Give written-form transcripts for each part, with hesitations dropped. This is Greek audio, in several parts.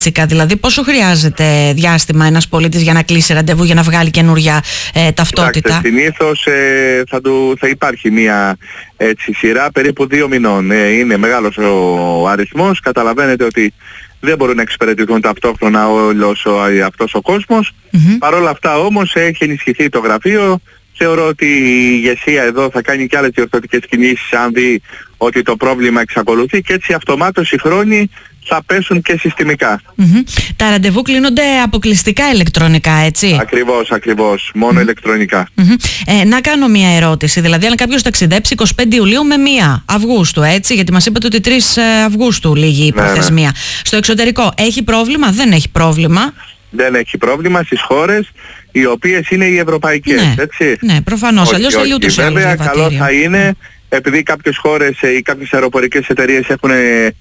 Δηλαδή, πόσο χρειάζεται διάστημα ένας πολίτης για να κλείσει ραντεβού, για να βγάλει καινούρια ταυτότητα? Συνήθως θα υπάρχει μια σειρά περίπου 2 μηνών. Είναι μεγάλος ο αριθμός. Καταλαβαίνετε ότι δεν μπορούν να εξυπηρετηθούν ταυτόχρονα όλος αυτός ο κόσμος. Παρ' όλα αυτά όμως έχει ενισχυθεί το γραφείο. Θεωρώ ότι η ηγεσία εδώ θα κάνει και άλλες διορθωτικές κινήσεις αν δει ότι το πρόβλημα εξακολουθεί, και έτσι αυτομάτως οι χρόνοι θα πέσουν και συστημικά. Τα ραντεβού κλείνονται αποκλειστικά ηλεκτρονικά, έτσι? Ακριβώς. Μόνο ηλεκτρονικά. Να κάνω μια ερώτηση. Δηλαδή, αν κάποιος ταξιδέψει 25 Ιουλίου με 1 Αυγούστου, έτσι, γιατί μας είπατε ότι 3 Αυγούστου λήγει η προθεσμία. Στο εξωτερικό έχει πρόβλημα, δεν έχει πρόβλημα? Δεν έχει πρόβλημα στις χώρες οι οποίες είναι οι ευρωπαϊκές, έτσι. Ναι, προφανώς. Αλλιώς θα λιούτος άλλο βέβαια, καλό θα είναι, επειδή κάποιες χώρες ή κάποιες αεροπορικές εταιρείες έχουν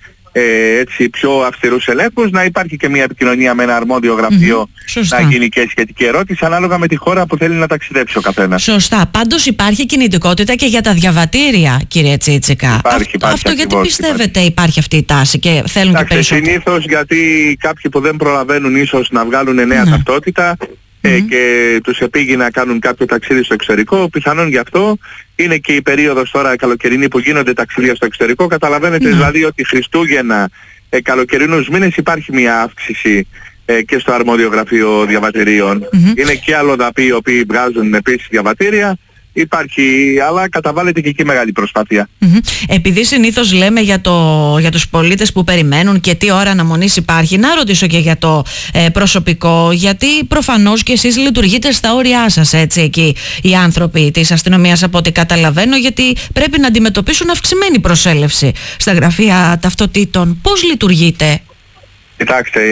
έτσι πιο αυστηρούς ελέγχους, να υπάρχει και μια επικοινωνία με ένα αρμόδιο γραφείο, να γίνει και σχετική ερώτηση ανάλογα με τη χώρα που θέλει να ταξιδέψει ο καθένας. Σωστά. Πάντως υπάρχει κινητικότητα και για τα διαβατήρια, κύριε Τσίτσικα. Υπάρχει, αυτό γιατί πιστεύετε υπάρχει αυτή η τάση και θέλουν και περισσότερο? Συνήθως γιατί κάποιοι που δεν προλαβαίνουν ίσως να βγάλουν νέα ταυτότητα και τους επήγει να κάνουν κάποιο ταξίδι στο εξωτερικό, πιθανόν γι' αυτό. Είναι και η περίοδος τώρα καλοκαιρινή που γίνονται ταξίδια στο εξωτερικό. Καταλαβαίνετε δηλαδή ότι Χριστούγεννα, καλοκαιρινούς μήνες υπάρχει μια αύξηση και στο αρμόδιο γραφείο διαβατηρίων. Είναι και αλλοδαποί οι οποίοι βγάζουν επίσης διαβατήρια. Υπάρχει, αλλά καταβάλλεται και εκεί μεγάλη προσπάθεια. Επειδή συνήθως λέμε για τους πολίτες που περιμένουν και τι ώρα αναμονής υπάρχει, να ρωτήσω και για το προσωπικό, γιατί προφανώς και εσείς λειτουργείτε στα όρια σας, έτσι, εκεί οι άνθρωποι της αστυνομίας, από ό,τι καταλαβαίνω, γιατί πρέπει να αντιμετωπίσουν αυξημένη προσέλευση στα γραφεία ταυτοτήτων. Πώς λειτουργείτε? Κοιτάξτε,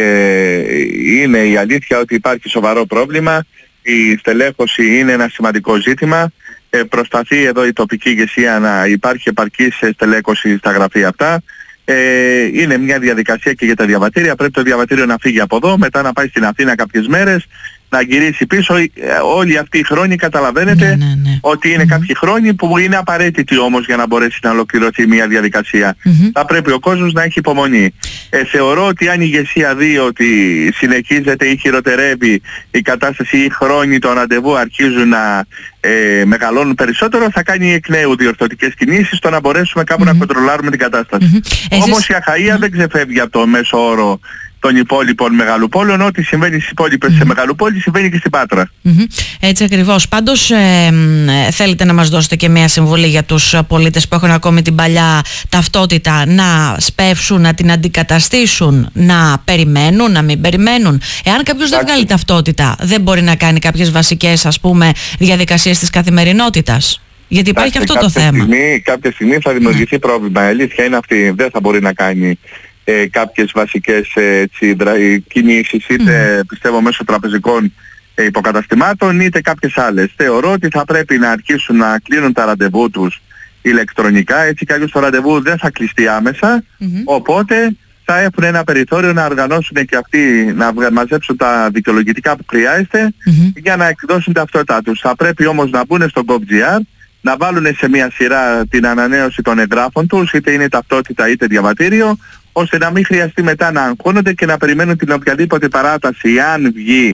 είναι η αλήθεια ότι υπάρχει σοβαρό πρόβλημα. Η στελέχωση είναι ένα σημαντικό ζήτημα. Προσπαθεί εδώ η τοπική ηγεσία να υπάρχει επαρκής στελέχωση στα γραφεία αυτά. Είναι μια διαδικασία και για τα διαβατήρια. Πρέπει το διαβατήριο να φύγει από εδώ, μετά να πάει στην Αθήνα κάποιες μέρες, να γυρίσει πίσω. Όλοι αυτοί οι χρόνοι καταλαβαίνετε ότι είναι κάποιοι χρόνοι που είναι απαραίτητοι όμως για να μπορέσει να ολοκληρωθεί μια διαδικασία. Θα πρέπει ο κόσμος να έχει υπομονή. Θεωρώ ότι αν η ηγεσία δει ότι συνεχίζεται ή χειροτερεύει η κατάσταση, ή οι χρόνοι των ραντεβού αρχίζουν να μεγαλώνουν περισσότερο, θα κάνει εκ νέου διορθωτικές κινήσεις στο να μπορέσουμε κάπου να κοντρολάρουμε την κατάσταση. Όμως η Αχαΐα δεν ξεφεύγει από το μέσο όρο των υπόλοιπων μεγαλοπόλεων. Ό,τι συμβαίνει στις υπόλοιπες μεγαλοπόλεις συμβαίνει και στην Πάτρα. Έτσι ακριβώς. Πάντως θέλετε να μας δώσετε και μια συμβουλή για τους πολίτες που έχουν ακόμη την παλιά ταυτότητα, να σπεύσουν, να την αντικαταστήσουν, να περιμένουν, να μην περιμένουν? Εάν κάποιος δεν βγάλει ταυτότητα, δεν μπορεί να κάνει κάποιες βασικές, ας πούμε, διαδικασίες της καθημερινότητας? Γιατί υπάρχει αυτό το θέμα. Κάποια στιγμή θα δημιουργηθεί πρόβλημα. Η αλήθεια είναι αυτή. Δεν θα μπορεί να κάνει κάποιες βασικές κινήσεις, είτε πιστεύω μέσω τραπεζικών υποκαταστημάτων, είτε κάποιες άλλες. Θεωρώ ότι θα πρέπει να αρχίσουν να κλείνουν τα ραντεβού τους ηλεκτρονικά, έτσι κι αλλιώς το ραντεβού δεν θα κλειστεί άμεσα, οπότε θα έχουν ένα περιθώριο να οργανώσουν και αυτοί, να μαζέψουν τα δικαιολογητικά που χρειάζεται για να εκδώσουν ταυτότητά τους. Θα πρέπει όμως να μπουν στο gov.gr, να βάλουν σε μια σειρά την ανανέωση των εγγράφων τους, είτε είναι ταυτότητα είτε διαβατήριο, ώστε να μην χρειαστεί μετά να αγχώνονται και να περιμένουν την οποιαδήποτε παράταση, αν βγει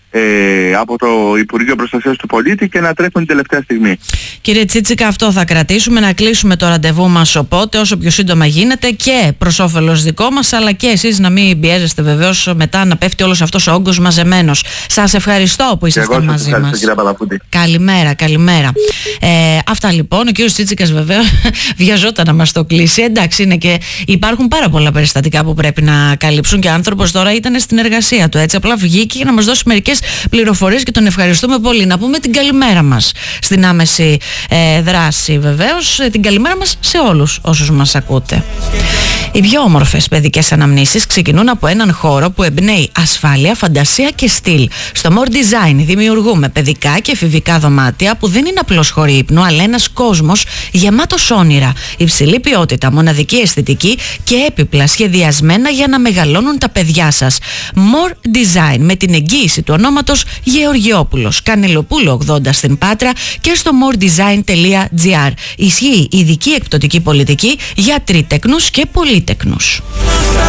από το Υπουργείο Προστασίας του Πολίτη, και να τρέχουν την τελευταία στιγμή. Κύριε Τσίτσικα, αυτό θα κρατήσουμε, να κλείσουμε το ραντεβού μας οπότε όσο πιο σύντομα γίνεται, και προς όφελος δικό μας, αλλά και εσείς να μην πιέζεστε βεβαίως μετά να πέφτει όλος αυτός ο όγκος μαζεμένος. Σας ευχαριστώ που ήσασταν μαζί μας. Κύριε Παλαφούτη. Καλημέρα. Αυτά λοιπόν. Ο κύριος Τσίτσικας βεβαίως βιαζόταν να μας το κλείσει. Εντάξει, είναι και υπάρχουν πάρα πολλά περιστατικά που πρέπει να καλύψουν, και ο άνθρωπος τώρα ήταν στην εργασία του, έτσι. Απλά βγήκε για να μας δώσει μερικές πληροφορίες και τον ευχαριστούμε πολύ. Να πούμε την καλημέρα μας στην άμεση δράση, βεβαίως. Την καλημέρα μας σε όλους όσους μας ακούτε. Οι πιο όμορφες παιδικές αναμνήσεις ξεκινούν από έναν χώρο που εμπνέει ασφάλεια, φαντασία και στυλ. Στο More Design δημιουργούμε παιδικά και εφηβικά δωμάτια που δεν είναι απλώς χώροι ύπνου, αλλά ένας κόσμος γεμάτος όνειρα, υψηλή ποιότητα, μοναδική αισθητική και έπιπλα σχεδιασμένα για να μεγαλώνουν τα παιδιά σας. More Design, με την εγγύηση του ονόματος Γεωργιόπουλος, Κανελοπούλου 80 στην Πάτρα, και στο moredesign.gr. Ισχύει ειδική εκπτωτική πολιτική για τρίτεκνους και πολύτεκνους.